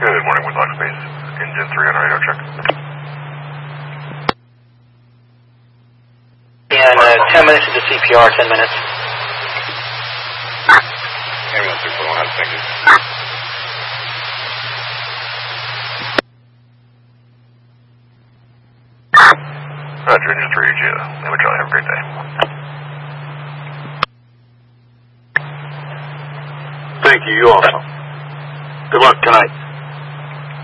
Good morning, Woodlock Space. Engine 3 on radar check. And 10 minutes into CPR, 10 minutes. Ambulance 341, thank you. Roger, Engine 3, Lima Charlie, have a great day. Thank you, you also. Good luck tonight.